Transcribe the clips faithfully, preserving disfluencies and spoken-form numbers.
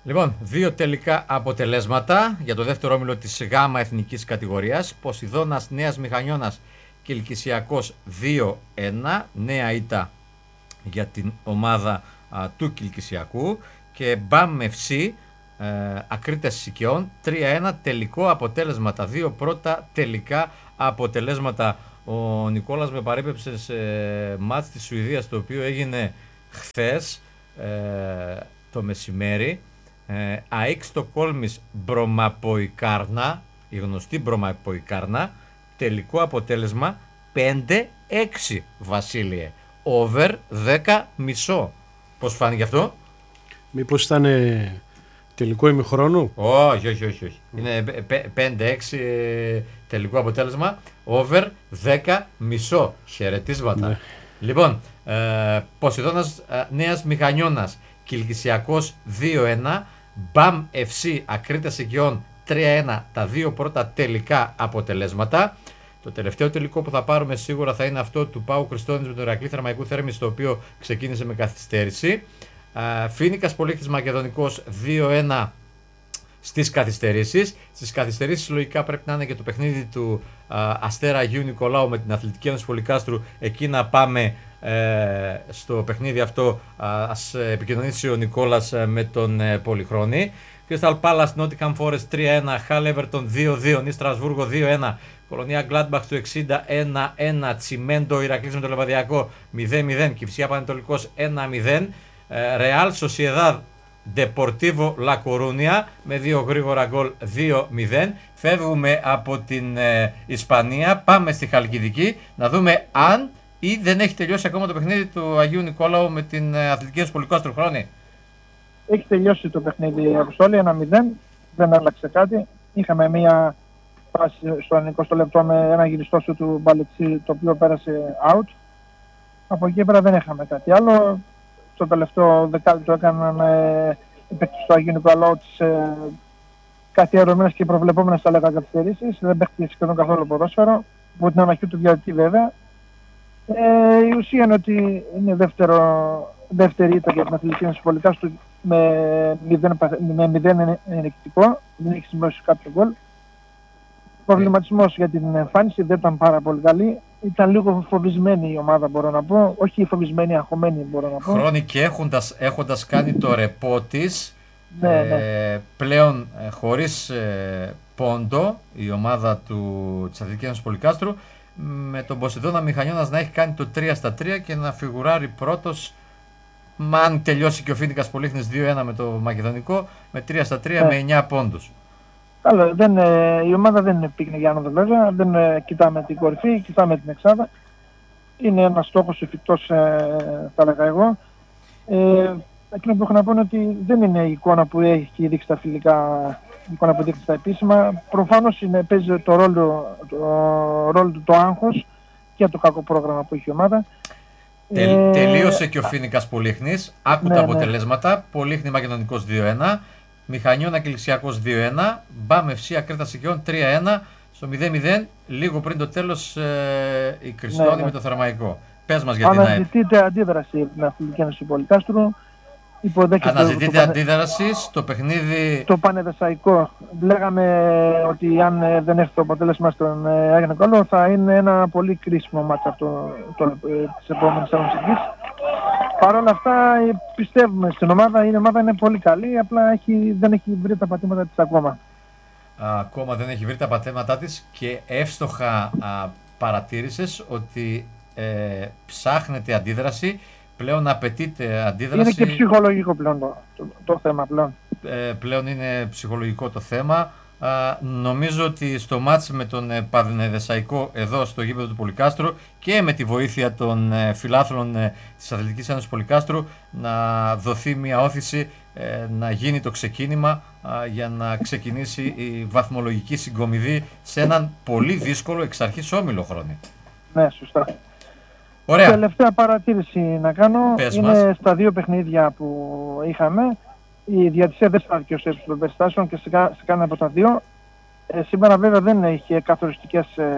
Λοιπόν, δύο τελικά αποτελέσματα για το δεύτερο όμιλο της ΓΑΜΑ εθνικής κατηγορίας. Ποσειδώνας Νέας Μηχανιώνας και Κιλκισιακός δύο ένα, νέα ήττα για την ομάδα α, του Κιλκισιακού. Και Μπαμ εφ σι ε, Ακρίτες Σικαιών τρία ένα τελικό αποτέλεσμα. Τα δύο πρώτα τελικά αποτελέσματα. Ο Νικόλας με παρέπεψε σε μάτς της Σουηδίας, το οποίο έγινε χθες ε, το μεσημέρι. Ε, ΑΕΚ Στοκόλμης Μπρομαποϊκάρνα, η γνωστή Μπρομαποϊκάρνα, τελικό αποτέλεσμα πέντε έξι, Βασίλειε. Over δέκα μισό. Πώς φάνηκε αυτό? Μήπως ήταν ε, τελικό ημιχρόνου? Όχι, όχι, όχι, όχι. Είναι πέντε έξι τελικό αποτέλεσμα. Over δέκα μισό. Χαιρετίσματα. Ναι. Λοιπόν, ε, Ποσειδώνας ε, Νέας Μηχανιώνας Κιλκισιακός δύο ένα, Μπαμ εφ σι Ακρίτες Σικαιών τρία ένα, τα δύο πρώτα τελικά αποτελέσματα. Το τελευταίο τελικό που θα πάρουμε σίγουρα θα είναι αυτό του Πάου Χριστόνης με τον Ηρακλή Θερμαϊκού Θέρμης, το οποίο ξεκίνησε με καθυστέρηση. Uh, Φοίνικας Πολύχτης Μακεδονικός δύο ένα στις καθυστερήσεις. Στις καθυστερήσεις λογικά πρέπει να είναι και το παιχνίδι του uh, Αστέρα Αγίου Νικολάου με την Αθλητική Ένωση Πολυκάστρου. Εκεί να πάμε uh, στο παιχνίδι αυτό. Uh, ας επικοινωνήσει ο Νικόλας uh, με τον uh, Πολυχρόνη. Crystal Palace Nottingham Forest τρία ένα, Hull Everton δύο δύο, Νη Στρασβούργο δύο ένα, Κολονία Gladbach του εξήντα ένα ένα, Τσιμέντο Ηρακλής με το Λεβαδιακό μηδέν μηδέν, Κυφσιά Πανετολικός ένα μηδέν, Real Sociedad Deportivo La Coruña με δύο γρήγορα γκολ δύο μηδέν. Φεύγουμε από την ε, Ισπανία, πάμε στη Χαλκιδική να δούμε αν ή δεν έχει τελειώσει ακόμα το παιχνίδι του Αγίου Νικόλαου με την ε, Αθλητική Ένωση Πολυκάστρου. Χρόνη. Έχει τελειώσει το παιχνίδι, Αποστόλη, ένα μηδέν, δεν άλλαξε κάτι. Είχαμε μία φάση στο εικοστό λεπτό με ένα γυριστό σου του Μπαλετσί, το οποίο πέρασε out. Από εκεί πέρα δεν είχαμε κάτι άλλο. Στο τελευταίο δεκάλεπτο έκαναν ε, οι παίκτες του Αγίου Νικολάου τις ε, καθιερωμένες και προβλεπόμενες, θα λέγα, καθυστερήσεις. Δεν παίχτηκε σχεδόν καθόλου ποδόσφαιρο, από την αναχή του διαιτητή βέβαια. Ε, η ουσία είναι ότι είναι δεύτερο, δεύτερη ήττα για την Αθλητική Ένωση Πολυκάστρου με μηδέν ενεργητικό, δεν έχει σημειώσει κάποιο γκολ. Ο προβληματισμός για την εμφάνιση δεν ήταν πάρα πολύ καλή. Ήταν λίγο φοβισμένη η ομάδα, μπορώ να πω. Όχι φοβισμένη, αγχωμένη, μπορώ να πω. Χρόνοι και έχοντας, έχοντας κάνει το ρεπό της, ναι, ε, ναι. πλέον ε, χωρίς ε, πόντο η ομάδα του, της Αθλητικής Ένωσης Πολυκάστρου, με τον Ποσειδώνα Μηχανιώνας να έχει κάνει το τρία στα τρία και να φιγουράρει πρώτος, μα αν τελειώσει και ο Φοίνικας Πολύχνης δύο ένα με το Μακεδονικό, με τρία στα τρία, ναι, με εννιά πόντους. Καλά, δεν, ε, η ομάδα δεν πήγαινε για άνοδο βέβαια, δεν ε, κοιτάμε την κορυφή, κοιτάμε την εξάδα. Είναι ένας στόχος εφικτός, ε, θα έλεγα εγώ. Ε, εκείνο που έχω να πω είναι ότι δεν είναι η εικόνα που έχει δείξει τα φιλικά, η εικόνα που δείξει τα επίσημα. Προφανώς είναι, παίζει το ρόλο, το ρόλο του το άγχος και το κακό πρόγραμμα που έχει η ομάδα. Τε, ε, τελείωσε και ο Φοίνικας Πολύχνης, άκου ναι, τα ναι. αποτελέσματα. Πολύχνη Μακεδονικός δύο ένα, Μηχανιώνα Κιλκισιακός δύο ένα, Μπαμ εφ σι Ακρίτας Σικαιών τρία ένα, στο μηδέν μηδέν, λίγο πριν το τέλος ε, η Κριστόνη, ναι, ναι, με το Θερμαϊκό. Πες μας για την ΑΕΠ. Αναζητείται αντίδραση από την Αθλητική Ένωση Πολυκάστρου. Αναζητείται το, αντίδραση στο παιχνίδι. Το Πανεδεσσαϊκό. Λέγαμε ότι αν ε, δεν έρθει το αποτέλεσμα στον ε, Άγιο Νικόλαο θα είναι ένα πολύ κρίσιμο μάτσο αυτό το, το, ε, της επόμενης αγωνιστικής. Παρ' όλα αυτά ε, πιστεύουμε στην ομάδα. Η ομάδα είναι πολύ καλή, απλά έχει, δεν έχει βρει τα πατήματα της ακόμα. Α, ακόμα δεν έχει βρει τα πατήματά της και εύστοχα α, παρατήρησες ότι ε, ψάχνεται αντίδραση. Πλέον απαιτείται αντίδραση. Είναι και ψυχολογικό πλέον το, το, το θέμα πλέον. Ε, πλέον είναι ψυχολογικό το θέμα. Α, νομίζω ότι στο μάτς με τον ε, Πανεδεσσαϊκό εδώ στο γήπεδο του Πολυκάστρου και με τη βοήθεια των ε, φιλάθλων ε, της Αθλητικής Ένωσης Πολυκάστρου να δοθεί μια όθηση, ε, να γίνει το ξεκίνημα α, για να ξεκινήσει η βαθμολογική συγκομιδή σε έναν πολύ δύσκολο εξ αρχής όμιλο, Χρόνη. Ναι, σωστά. Ωραία. Τελευταία παρατήρηση να κάνω. Πες είναι μας. Στα δύο παιχνίδια που είχαμε. Η διαιτησία δεν στάθηκε ως έψη των περιστάσεων και σε, σε κάνα από τα δύο. Ε, σήμερα βέβαια δεν είχε καθοριστικές ε,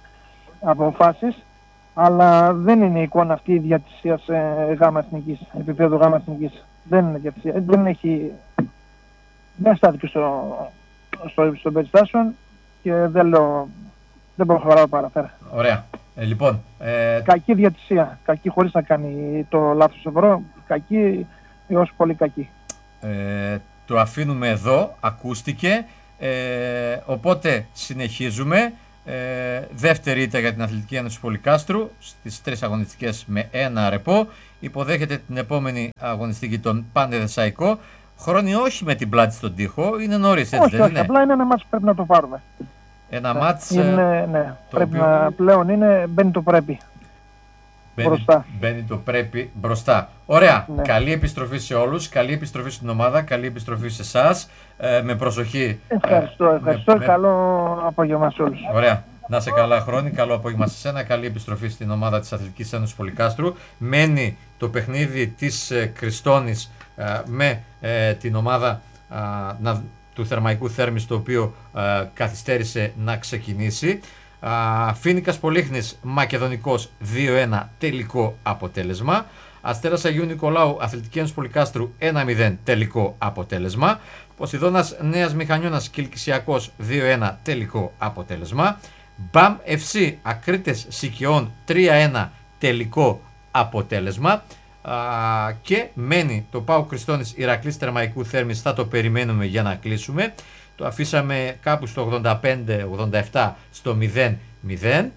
αποφάσεις, αλλά δεν είναι η εικόνα αυτή η διαιτησία σε γάμα εθνικής, επίπεδο γάμα εθνικής. Δεν είναι διαιτησία, δεν έχει δεν στάθηκε στο, στο, στο περιστάσεων και δεν λέω, δεν προχωράω παραπέρα. Ωραία. Ε, λοιπόν, ε... κακή διατησία, κακή χωρίς να κάνει το λάθος ευρώ, κακή έως πολύ κακή. Ε, το αφήνουμε εδώ, ακούστηκε, ε, οπότε συνεχίζουμε. Ε, δεύτερη ήττα για την Αθλητική Ένωση Πολυκάστρου στις τρεις αγωνιστικές με ένα ρεπό. Υποδέχεται την επόμενη αγωνιστική τον Πανεδεσσαϊκό. Χρόνι όχι με την πλάτη στον τοίχο, είναι νωρίς, έτσι όχι, δεν όχι, είναι? Απλά είναι ένα μάτς που πρέπει να το πάρουμε. Ένα ναι, μάτς είναι, ναι, πρέπει οποίο... να, πλέον είναι, μπαίνει το πρέπει μπαίνει, μπροστά. Μπαίνει το πρέπει μπροστά. Ωραία, ναι. Καλή επιστροφή σε όλους, καλή επιστροφή στην ομάδα, καλή επιστροφή σε εσάς, ε, με προσοχή. Ευχαριστώ, ευχαριστώ, με, καλό απόγευμα σε όλους. Ωραία. Να σε καλά, Χρόνη. Καλό απόγευμα σε σένα. Καλή επιστροφή στην ομάδα της Αθλητικής Ένωσης Πολυκάστρου. Μένει το παιχνίδι της ε, Κριστόνης ε, με ε, την ομάδα ε, να, του Θερμαϊκού Θέρμης, το οποίο ε, καθυστέρησε να ξεκινήσει. Ε, Φοίνικας Πολύχνης Μακεδονικός δύο ένα τελικό αποτέλεσμα. Αστέρας Αγίου Νικολάου Αθλητική Ένωση Πολυκάστρου ένα μηδέν τελικό αποτέλεσμα. Ποσειδώνας Νέας Μηχανιώνας Κιλκισιακός δύο ένα τελικό αποτέλεσμα. Μπαμ εφ σι Ακρίτες Σικιών τρία ένα τελικό αποτέλεσμα. Α, και μένει το ΠΑΟΚ Κριστόνης Ηρακλής Θερμαϊκού Θέρμης, θα το περιμένουμε για να κλείσουμε. Το αφήσαμε κάπου στο ογδόντα πέντε ογδόντα επτά στο μηδέν μηδέν.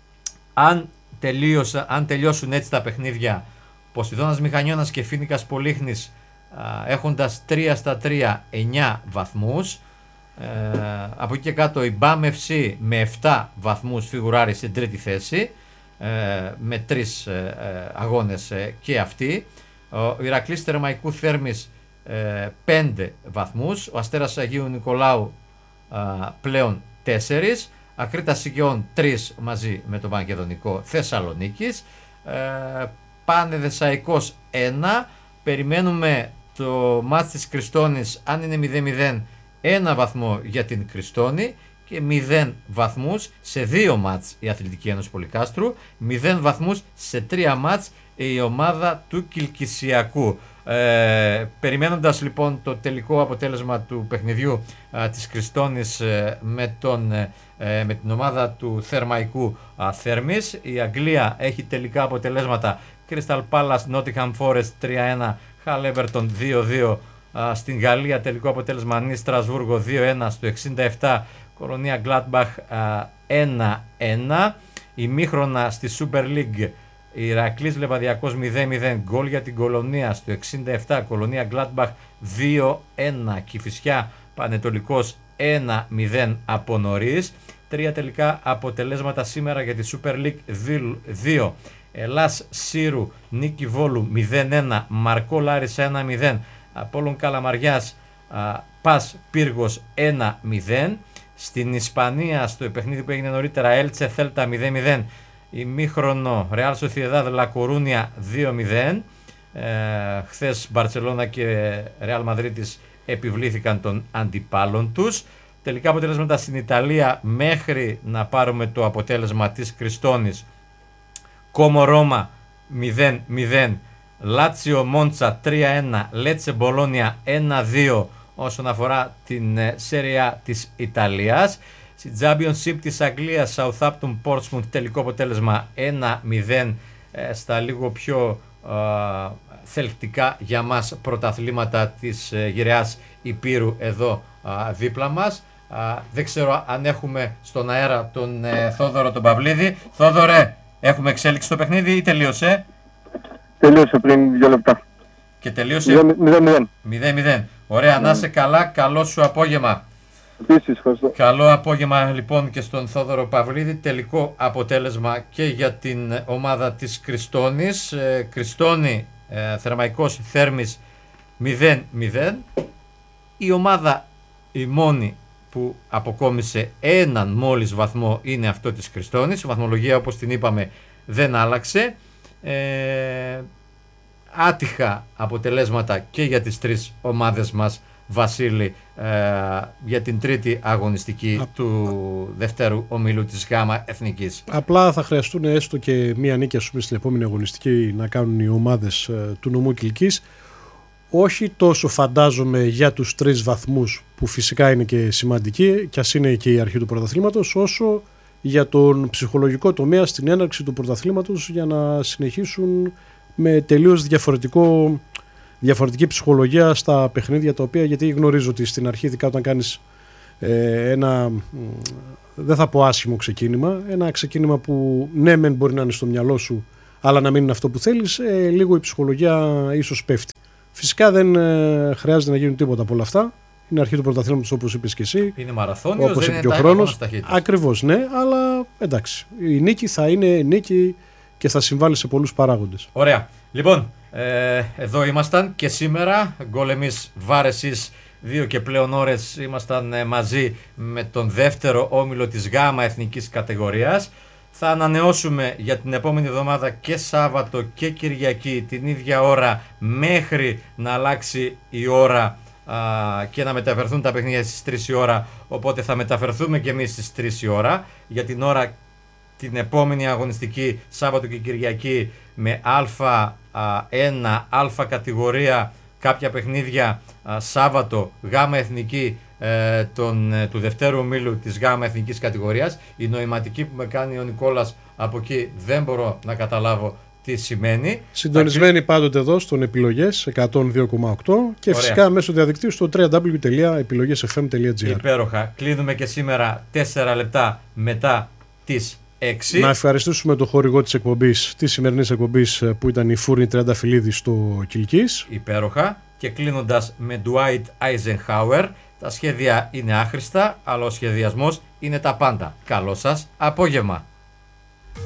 Αν, τελείωσα, αν τελειώσουν έτσι τα παιχνίδια, Ποσειδώνας Μηχανιώνας και Φοίνικας Πολύχνης α, έχοντας τρία στα τρία εννιά βαθμούς. Ε, από εκεί και κάτω η μπαμ εφ σι με επτά βαθμούς φιγουράρει στην τρίτη θέση, ε, με τρεις ε, ε, αγώνες ε, και αυτή. Ο Ηρακλής Θερμαϊκού Θέρμης ε, πέντε βαθμούς, ο Αστέρας Αγίου Νικολάου ε, πλέον τέσσερις, Ακρίτας Σικιών τρεις μαζί με το Μακεδονικό Θεσσαλονίκης, ε, Πανεδεσσαϊκός ένα. Περιμένουμε το μάτς της Κριστόνης, αν είναι μηδέν μηδέν, ένα βαθμό για την Κριστόνη και μηδέν βαθμούς σε δύο μάτς η Αθλητική Ένωση Πολυκάστρου, μηδέν βαθμούς σε τρία μάτς η ομάδα του Κιλκισιακού. Ε, περιμένοντας λοιπόν το τελικό αποτέλεσμα του παιχνιδιού α, της Κριστόνης ε, με, τον, ε, με την ομάδα του Θερμαϊκού α, Θέρμης, η Αγγλία έχει τελικά αποτελέσματα: Crystal Palace Nottingham Forest τρία ένα, Hull Everton δύο δύο. Στην Γαλλία τελικό αποτέλεσμα Νις Στρασβούργο δύο ένα, στο εξήντα επτά Κολονία Gladbach ένα ένα. Ημίχρονα στη Super League Ηρακλής Λεβαδιακός μηδέν μηδέν, γκολ για την Κολονία στο εξήντα επτά, Κολονία Gladbach δύο ένα, Κηφισιά Πανετολικός ένα μηδέν από νωρίς. Τρία τελικά αποτελέσματα σήμερα για τη Super League δύο. Ελλάς Σύρου νίκη Βόλου μηδέν ένα, Μαρκό Λάρισα ένα μηδέν, Απόλλων Καλαμαριάς α, Πας Πύργος ένα μηδέν. Στην Ισπανία, στο παιχνίδι που έγινε νωρίτερα, Έλτσε Θέλτα μηδέν μηδέν, ημίχρονο Ρεάλ Σοσιεδάδ Λα Κορούνια δύο μηδέν. ε, Χθες Μπαρτσελώνα και Ρεάλ Μαδρίτης επιβλήθηκαν των αντιπάλων τους. Τελικά αποτελέσματα στην Ιταλία μέχρι να πάρουμε το αποτέλεσμα της Κριστόνης: Κόμο Ρώμα μηδέν μηδέν, Λάτσιο Μόντσα τρία ένα, Λέτσε Μπολόνια ένα δύο όσον αφορά την Σέρια της Ιταλίας. Στη Championship της Αγγλίας, Southampton Portsmouth τελικό αποτέλεσμα ένα μηδέν, ε, στα λίγο πιο ε, θελκτικά για μας πρωταθλήματα της ε, γυραιάς Υπήρου εδώ ε, δίπλα μας. Ε, δεν ξέρω αν έχουμε στον αέρα τον ε, Θόδωρο τον Παυλίδη. Θόδωρε, έχουμε εξέλιξη στο παιχνίδι ή τελείωσε? Τελείωσε πριν δύο λεπτά. Και τελείωσε μηδέν μηδέν. Ωραία, mm. να είσαι καλά, καλό σου απόγευμα. Επίσης, ευχαριστώ. Καλό απόγευμα λοιπόν και στον Θόδωρο Παυλίδη. Τελικό αποτέλεσμα και για την ομάδα της Κριστόνης. Ε, Κριστόνη, ε, Θερμαϊκός Θέρμης μηδέν μηδέν. Η ομάδα η μόνη που αποκόμισε έναν μόλις βαθμό είναι αυτό της Κριστόνης. Η βαθμολογία, όπως την είπαμε, δεν άλλαξε. Ε, άτυχα αποτελέσματα και για τις τρεις ομάδες μας, Βασίλη, ε, για την τρίτη αγωνιστική Α, του δευτέρου ομίλου της ΓΑΜΑ Εθνικής. Απλά θα χρειαστούν έστω και μία νίκη, ας πούμε, στην επόμενη αγωνιστική να κάνουν οι ομάδες ε, του νομού Κιλκής, όχι τόσο φαντάζομαι για τους τρεις βαθμούς που φυσικά είναι και σημαντικοί και ας είναι και η αρχή του πρωταθλήματος, όσο για τον ψυχολογικό τομέα στην έναρξη του πρωταθλήματος για να συνεχίσουν με τελείως διαφορετικό, διαφορετική ψυχολογία στα παιχνίδια τα οποία, γιατί γνωρίζω ότι στην αρχή, ειδικά όταν κάνεις ε, ένα, δεν θα πω άσχημο ξεκίνημα, ένα ξεκίνημα που ναι μεν μπορεί να είναι στο μυαλό σου αλλά να μην είναι αυτό που θέλεις, ε, λίγο η ψυχολογία ίσως πέφτει. Φυσικά δεν ε, χρειάζεται να γίνουν τίποτα από όλα αυτά. Είναι αρχή του πρωταθλήματος όπως είπες και εσύ. Είναι μαραθώνιος, όπως δεν είπε είναι και ο χρόνος. ταχύτητας. Ακριβώς, ναι, αλλά εντάξει. Η νίκη θα είναι νίκη και θα συμβάλλει σε πολλούς παράγοντες. Ωραία. Λοιπόν, ε, εδώ ήμασταν και σήμερα. Γκολ εμείς, βάρ εσείς, δύο και πλέον ώρες ήμασταν ε, μαζί με τον δεύτερο όμιλο της ΓΑΜΑ εθνικής κατηγορίας. Θα ανανεώσουμε για την επόμενη εβδομάδα και Σάββατο και Κυριακή την ίδια ώρα μέχρι να αλλάξει η ώρα α, και να μεταφερθούν τα παιχνίδια στις τρεις η ώρα. Οπότε θα μεταφερθούμε και εμείς στις τρεις η ώρα για την ώρα την επόμενη αγωνιστική Σάββατο και Κυριακή με Α ένα, Α κατηγορία κάποια παιχνίδια α, Σάββατο, Γ εθνική ε, τον, ε, του δευτέρου ομίλου της Γ εθνικής κατηγορίας. Η νοηματική που με κάνει ο Νικόλας από εκεί δεν μπορώ να καταλάβω τι σημαίνει. Συντονισμένοι πάντοτε εδώ στον Επιλογές εκατόν δύο κόμμα οκτώ και ωραία, φυσικά μέσω διαδικτύου στο double-u double-u double-u τελεία επιλογές εφ εμ τελεία τζι άρ. Υπέροχα. Κλείνουμε και σήμερα τέσσερα λεπτά μετά τις έξι. Να ευχαριστήσουμε τον χορηγό της εκπομπής, της σημερινής εκπομπής, που ήταν η Φούρνη Τριανταφυλλίδη στο Κιλκής. Υπέροχα. Και κλείνοντας με Dwight Eisenhower, τα σχέδια είναι άχρηστα, αλλά ο σχεδιασμός είναι τα πάντα. Καλό σας απόγευμα.